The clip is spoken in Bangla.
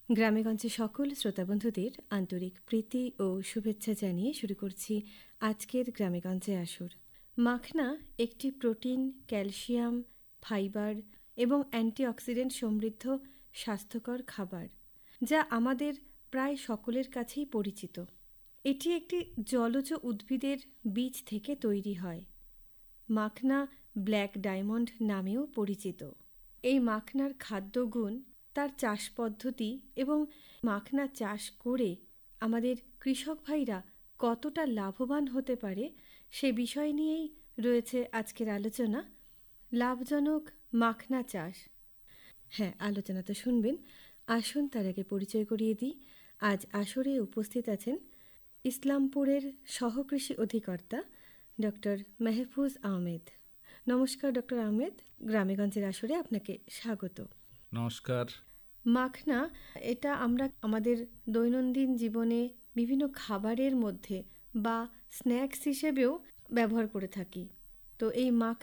গ্রামেগঞ্জে সকল শ্রোতাবন্ধুদের আন্তরিক প্রীতি ও শুভেচ্ছা জানিয়ে শুরু করছি আজকের গ্রামেগঞ্জে আসর। মাখনা একটি প্রোটিন, ক্যালসিয়াম, ফাইবার এবং অ্যান্টিঅক্সিডেন্ট সমৃদ্ধ স্বাস্থ্যকর খাবার, যা আমাদের প্রায় সকলের কাছেই পরিচিত। এটি একটি জলজ উদ্ভিদের বীজ থেকে তৈরি হয়। মাখনা ব্ল্যাক ডায়মন্ড নামেও পরিচিত। এই মাখনার খাদ্যগুণ, তার চাষ পদ্ধতি এবং মাখনা চাষ করে আমাদের কৃষক ভাইরা কতটা লাভবান হতে পারে সে বিষয় নিয়েই রয়েছে আজকের আলোচনা। লাভজনক মাখনা চাষ। হ্যাঁ, আলোচনা তো শুনবেন। আসুন তার আগে পরিচয় করিয়ে দিই। আজ আসরে উপস্থিত আছেন ইসলামপুরের সহকৃষি অধিকর্তা ডক্টর মেহফুজ আহমেদ। নমস্কার ডক্টর আহমেদ, গ্রামেগঞ্জের আসরে আপনাকে স্বাগত। নমস্কার। মাখনা, এটা আমরা আমাদের দৈনন্দিন জীবনে বিভিন্ন খাবারের মধ্যে বা স্ন্যাক্স হিসেবেও ব্যবহার করে থাকি। তো এই